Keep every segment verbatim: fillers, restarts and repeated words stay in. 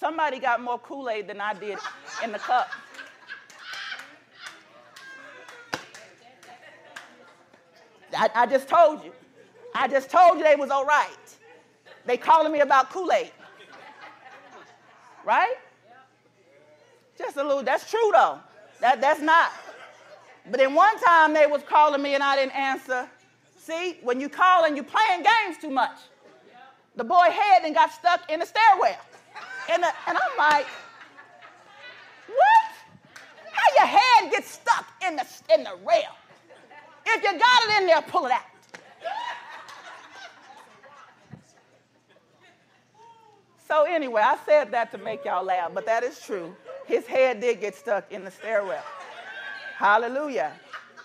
Somebody got more Kool-Aid than I did in the cup. I, I just told you. I just told you they was all right. They calling me about Kool-Aid. Right? Just a little, that's true though. That, that's not. But then one time they was calling me and I didn't answer. See, when you call and you playing games too much. The boy head and got stuck in the stairwell. And, the, and I'm like, what? How your head gets stuck in the, in the rail? If you got it in there, pull it out. So anyway, I said that to make y'all laugh, but that is true. His head did get stuck in the stairwell. Hallelujah.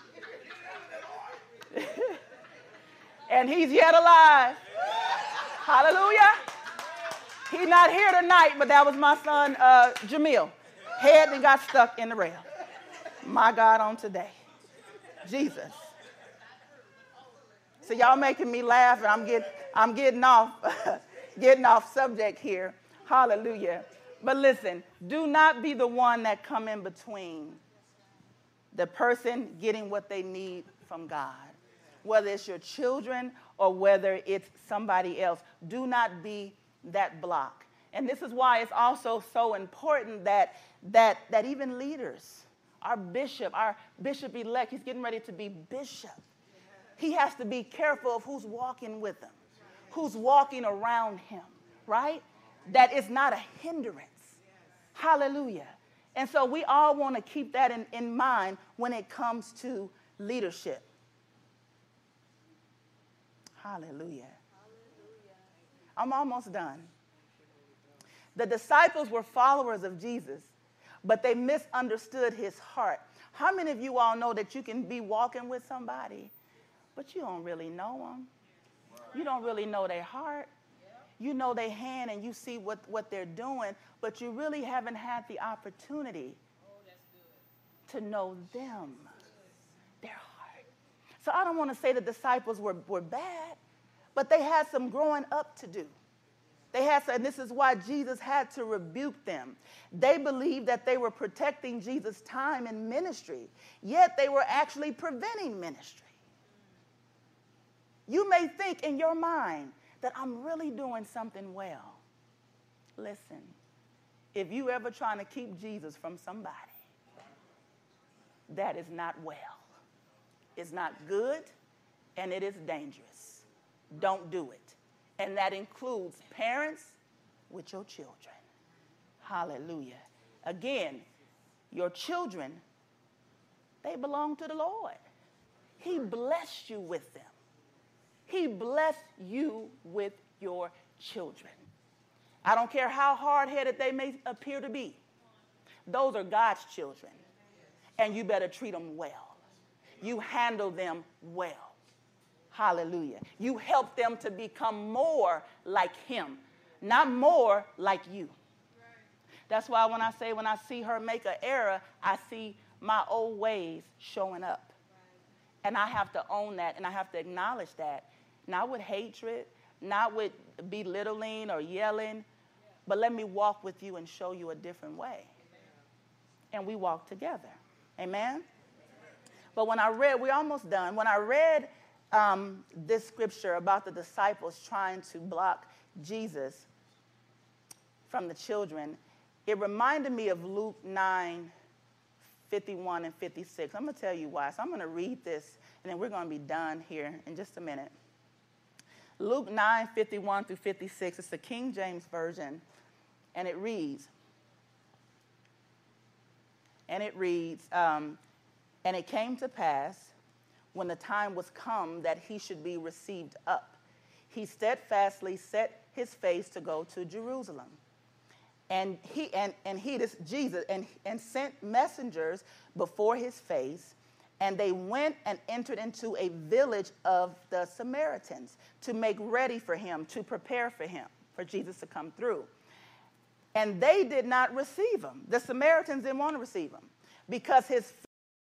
And he's yet alive. Hallelujah. He's not here tonight, but that was my son, uh, Jamil. Head and got stuck in the rail. My God on today. Jesus. So y'all making me laugh, and I'm, get, I'm getting off. Getting off subject here. Hallelujah. But listen, do not be the one that come in between the person getting what they need from God. Whether it's your children or whether it's somebody else. Do not be that block. And this is why it's also so important that, that, that even leaders, our bishop, our bishop-elect, he's getting ready to be bishop. He has to be careful of who's walking with him. Who's walking around him, right? That is not a hindrance. Hallelujah. And so we all want to keep that in, in mind when it comes to leadership. Hallelujah. I'm almost done. The disciples were followers of Jesus, but they misunderstood his heart. How many of you all know that you can be walking with somebody, but you don't really know them? You don't really know their heart. You know their hand and you see what, what they're doing, but you really haven't had the opportunity to know them, their heart. So I don't want to say the disciples were, were bad, but they had some growing up to do. They had some, and this is why Jesus had to rebuke them. They believed that they were protecting Jesus' time in ministry, yet they were actually preventing ministry. You may think in your mind that I'm really doing something well. Listen, if you ever trying to keep Jesus from somebody, that is not well. It's not good, and it is dangerous. Don't do it. And that includes parents with your children. Hallelujah. Again, your children, they belong to the Lord. He blessed you with them. He blessed you with your children. I don't care how hard-headed they may appear to be. Those are God's children. And you better treat them well. You handle them well. Hallelujah. You help them to become more like him, not more like you. That's why when I say when I see her make an error, I see my old ways showing up. And I have to own that, and I have to acknowledge that. Not with hatred, not with belittling or yelling, but let me walk with you and show you a different way. And we walk together. Amen? But when I read, we're almost done. When I read um, this scripture about the disciples trying to block Jesus from the children, it reminded me of Luke nine, fifty-one and fifty-six. I'm going to tell you why. So I'm going to read this, and then we're going to be done here in just a minute. Luke nine, fifty-one through fifty-six. It's the King James Version, and it reads, and it reads, um, and it came to pass when the time was come that he should be received up, he steadfastly set his face to go to Jerusalem. And he, and, and he, this Jesus, and, and sent messengers before his face, and they went and entered into a village of the Samaritans to make ready for him, to prepare for him, for Jesus to come through. And they did not receive him. The Samaritans didn't want to receive him because his